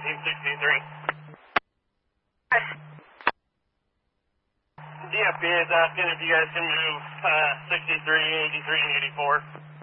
1963. DFB is asking if you guys can move 63, 83, and 84.